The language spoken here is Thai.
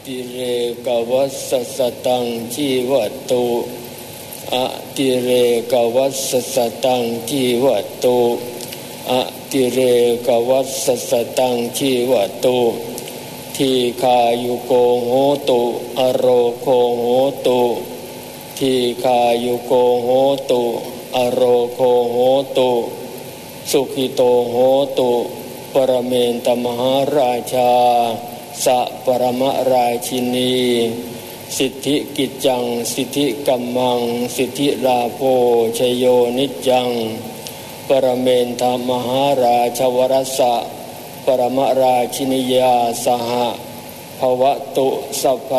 ติเรกวัสสสตังชีวตุอติเรกวัสสสตังชีวตุอติเรกวัสสสตังชีวตุทีคายุโกโหตุอโรโคโหตุทีคายุโกโหตุอโรโคโหตุสุขิโตโหตุปรเมนตมหาราชาสัปรมราชินีสิทธิกิจจังสิทธิกัมมังสิทธิลาโภชโยนิจจังปรเมนทมหาราชวรสะปรมราชินียาสหภวตุสัพพ